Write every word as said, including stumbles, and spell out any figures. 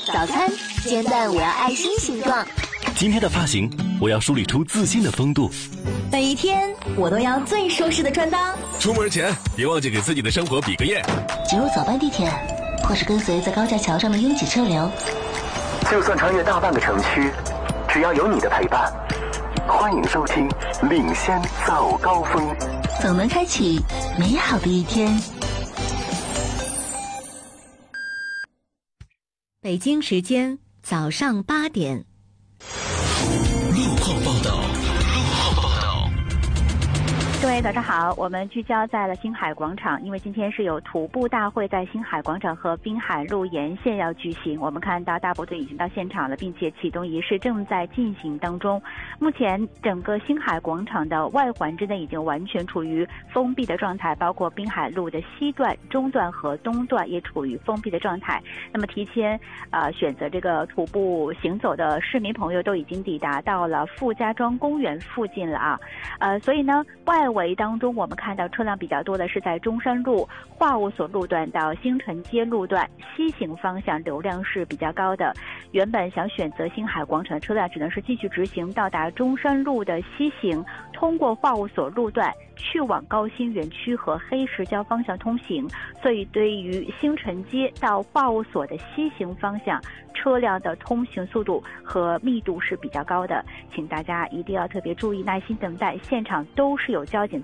早餐煎蛋我要爱心形状， 今天的发型我要梳理出自信的风度， 每一天我都要最舒适的穿搭。 出门前别忘记给自己的生活比个耶。 挤入早班地铁，或是跟随在高架桥上的拥挤车流， 就算穿越大半个城区，只要有你的陪伴。欢迎收听领先早高峰， 总能开启美好的一天。 北京时间早上八点。 路况报道。路况报道。 各位早上好，我们聚焦在了星海广场，因为今天是有徒步大会在星海广场和滨海路沿线要举行。我们看到大部队已经到现场了，并且启动仪式正在进行当中。目前整个星海广场的外环之内已经完全处于封闭的状态，包括滨海路的西段、中段和东段也处于封闭的状态。那么提前呃选择这个徒步行走的市民朋友都已经抵达到了傅家庄公园附近了啊，呃，所以呢，外围当中我们看到车辆比较多的是在中山路化物所路段到新城街路段西行方向流量是比较高的。原本想选择星海广场的车辆只能是继续直行到达中山路的西行，通过化物所路段去往高新园区和黑石礁方向通行，所以对于新城街到化物所的西行方向车辆的通行速度和密度是比较高的，请大家一定要特别注意，耐心等待，现场都是有交警